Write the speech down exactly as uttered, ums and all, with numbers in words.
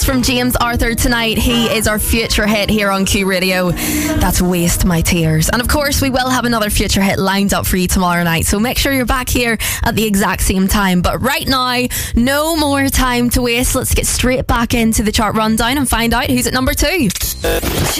From James Arthur tonight. He is our future hit here on Q Radio. That's Waste My Tears. And of course we will have another future hit lined up for you tomorrow night, so make sure you're back here at the exact same time. But right now, no more time to waste. Let's get straight back into the chart rundown and find out who's at number two.